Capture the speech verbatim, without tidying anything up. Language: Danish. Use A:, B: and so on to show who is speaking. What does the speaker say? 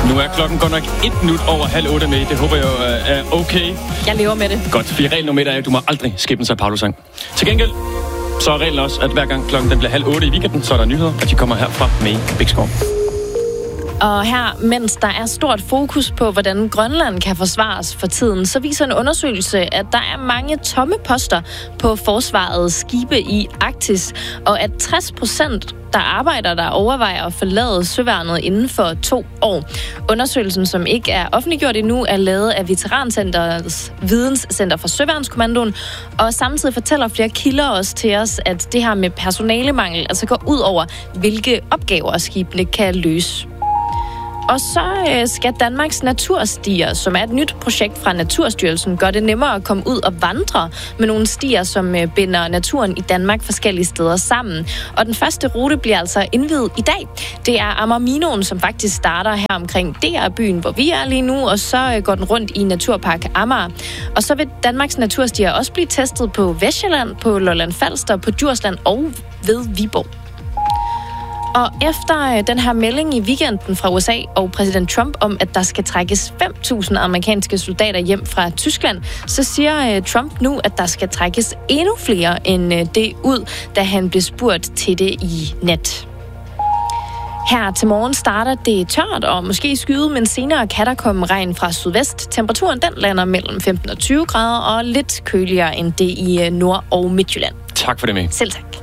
A: Nu er klokken godt nok et minut over halv otte med. Det håber jeg jo er okay.
B: Jeg lever med det.
A: Godt, fordi reglen nummer et er, at du må aldrig skippe en Sao Paulo-sang. Til gengæld, så er reglen også, at hver gang klokken den bliver halv otte i weekenden, så er der nyheder, og de kommer herfra med Bækskov.
B: Og her, mens der er stort fokus på, hvordan Grønland kan forsvares for tiden, så viser en undersøgelse, at der er mange tomme poster på forsvarets skibe i Arktis, og at tres procent der arbejder, der overvejer at forlade søværnet inden for to år. Undersøgelsen, som ikke er offentliggjort endnu, er lavet af Veterancenterets Videnscenter for Søværnskommandoen, og samtidig fortæller flere kilder også til os, at det her med personalemangel altså går ud over, hvilke opgaver skibene kan løse. Og så skal Danmarks Naturstier, som er et nyt projekt fra Naturstyrelsen, gøre det nemmere at komme ud og vandre med nogle stier, som binder naturen i Danmark forskellige steder sammen. Og den første rute bliver altså indviet i dag. Det er Amager-Minoen, som faktisk starter her omkring D R-byen, hvor vi er lige nu, og så går den rundt i Naturpark Amager. Og så vil Danmarks Naturstier også blive testet på Vestsjælland, på Lolland Falster, på Djursland og ved Viborg. Og efter den her melding i weekenden fra U S A og præsident Trump om, at der skal trækkes fem tusind amerikanske soldater hjem fra Tyskland, så siger Trump nu, at der skal trækkes endnu flere end det ud, da han blev spurgt til det i nat. Her til morgen starter det tørt og måske skyet, men senere kan der komme regn fra sydvest. Temperaturen den lander mellem femten og tyve grader og lidt køligere end det i Nord- og Midtjylland.
A: Tak for det, med.
B: Selv tak.